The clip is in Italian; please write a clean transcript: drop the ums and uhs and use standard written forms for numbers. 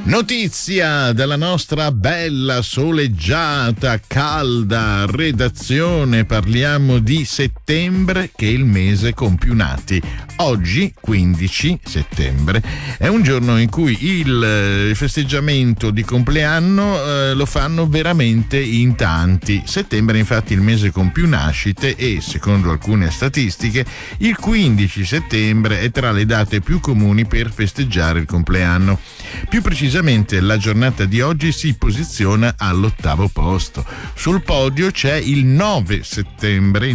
Notizia dalla nostra bella, soleggiata, calda redazione. Parliamo di settembre, che è il mese con più nati. Oggi, 15 settembre, è un giorno in cui il festeggiamento di compleanno lo fanno veramente in tanti. Settembre è infatti il mese con più nascite e, secondo alcune statistiche, il 15 settembre è tra le date più comuni per festeggiare il compleanno. Più precisamente, la giornata di oggi si posiziona all'8° posto. Sul podio c'è il 9 settembre,